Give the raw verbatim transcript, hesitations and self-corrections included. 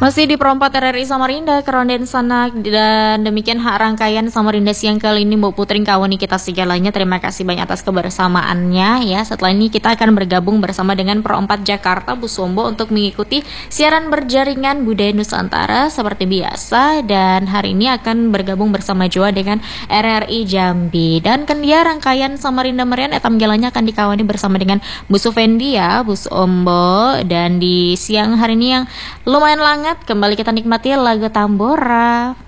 Masih di Perempat R R I Samarinda, Keronden Sanak, dan demikian hak rangkaian Samarinda siang kali ini Mbak Putri kawan kita segalanya. Terima kasih banyak atas kebersamaannya ya. Setelah ini kita akan bergabung bersama dengan Perempat Jakarta Busombo untuk mengikuti siaran berjaringan budaya Nusantara seperti biasa, dan hari ini akan bergabung bersama Joa dengan R R I Jambi. Dan kendia rangkaian Samarinda Merian etam jalannya akan dikawani bersama dengan Bu Sufendi ya, Busombo. Dan di siang hari ini yang lumayan langat, kembali kita nikmati lagu Tambora.